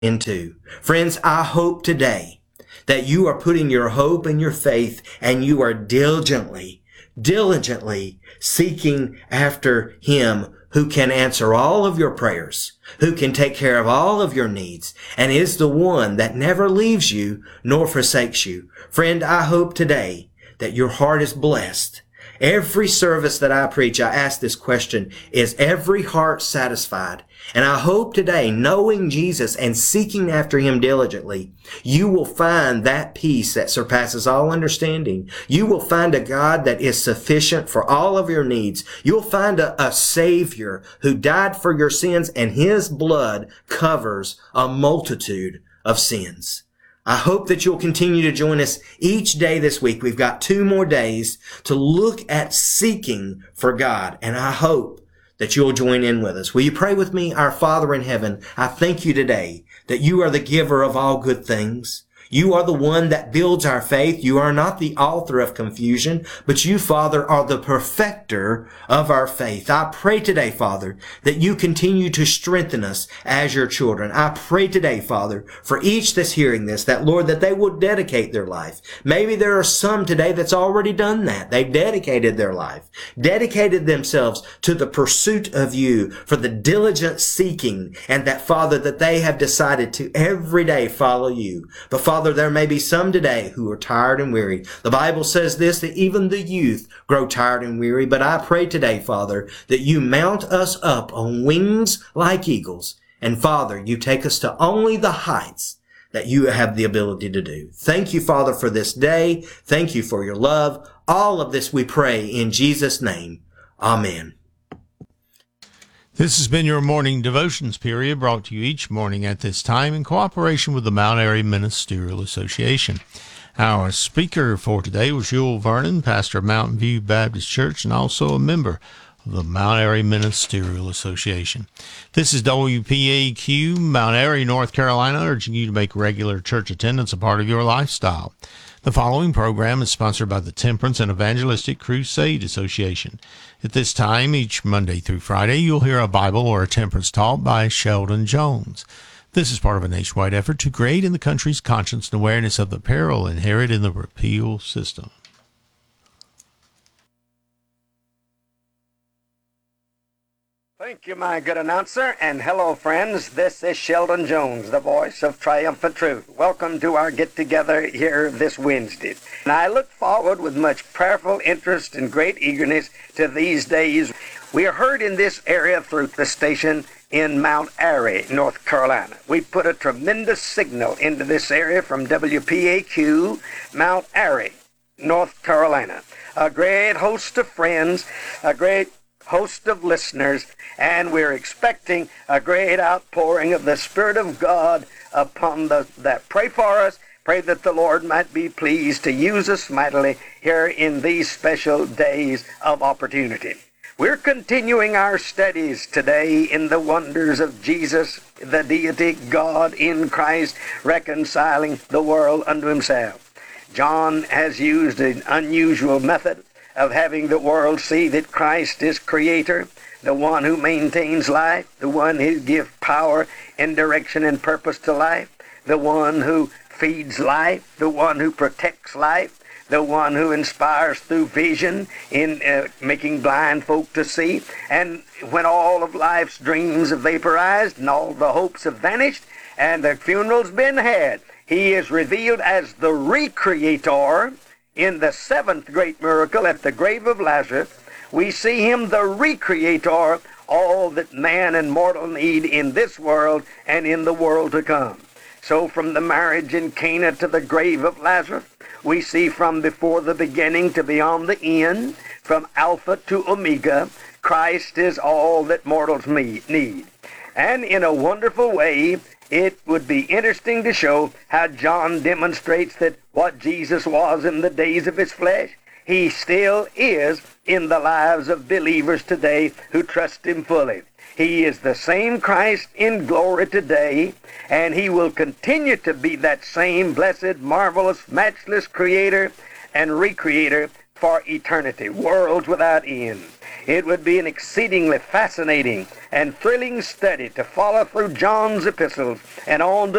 into. Friends, I hope today that you are putting your hope and your faith and you are diligently seeking after him who can answer all of your prayers, who can take care of all of your needs, and is the one that never leaves you nor forsakes you. Friend, I hope today that your heart is blessed. Every service that I preach, I ask this question, is every heart satisfied? And I hope today, knowing Jesus and seeking after him diligently, you will find that peace that surpasses all understanding. You will find a God that is sufficient for all of your needs. You'll find a Savior who died for your sins, and his blood covers a multitude of sins. I hope that you'll continue to join us each day this week. We've got 2 more days to look at seeking for God, and I hope that you'll join in with us. Will you pray with me? Our Father in heaven, I thank you today that you are the giver of all good things. You are the one that builds our faith. You are not the author of confusion, but you, Father, are the perfecter of our faith. I pray today, Father, that you continue to strengthen us as your children. I pray today, Father, for each that's hearing this, that, Lord, that they will dedicate their life. Maybe there are some today that's already done that. They've dedicated their life, dedicated themselves to the pursuit of you, for the diligent seeking, and that, Father, that they have decided to every day follow you. But, Father, there may be some today who are tired and weary. The Bible says this, that even the youth grow tired and weary. But I pray today, Father, that you mount us up on wings like eagles. And Father, you take us to only the heights that you have the ability to do. Thank you, Father, for this day. Thank you for your love. All of this we pray in Jesus' name. Amen. This has been your morning devotions period, brought to you each morning at this time in cooperation with the Mount Airy Ministerial Association. Our speaker for today was Jules Vernon, pastor of Mountain View Baptist Church and also a member of the Mount Airy Ministerial Association. This is WPAQ, Mount Airy, North Carolina, urging you to make regular church attendance a part of your lifestyle. The following program is sponsored by the Temperance and Evangelistic Crusade Association. At this time, each Monday through Friday, you'll hear a Bible or a temperance talk by Sheldon Jones. This is part of a nationwide effort to create in the country's conscience and awareness of the peril inherent in the repeal system. Thank you, my good announcer, and hello, friends. This is Sheldon Jones, the voice of triumphant truth. Welcome to our get-together here this Wednesday. And I look forward with much prayerful interest and great eagerness to these days. We are heard in this area through the station in Mount Airy, North Carolina. We put a tremendous signal into this area from WPAQ, Mount Airy, North Carolina. A great host of friends, a great host of listeners, and we're expecting a great outpouring of the Spirit of God upon that pray for us. Pray that the Lord might be pleased to use us mightily here in these special days of opportunity. We're continuing our studies today in the wonders of Jesus, the deity, God in Christ, reconciling the world unto himself. John has used an unusual method of having the world see that Christ is creator, the one who maintains life, the one who gives power and direction and purpose to life, the one who feeds life, the one who protects life, the one who inspires through vision in making blind folk to see. And when all of life's dreams have vaporized and all the hopes have vanished and the funeral's been had, he is revealed as the recreator. In the 7th great miracle at the grave of Lazarus, we see him the recreator, all that man and mortal need in this world and in the world to come. So from the marriage in Cana to the grave of Lazarus, we see from before the beginning to beyond the end, from Alpha to Omega, Christ is all that mortals need. And in a wonderful way, it would be interesting to show how John demonstrates that what Jesus was in the days of his flesh, he still is in the lives of believers today who trust him fully. He is the same Christ in glory today, and he will continue to be that same blessed, marvelous, matchless creator and recreator for eternity, worlds without end. It would be an exceedingly fascinating and thrilling study to follow through John's epistles and on to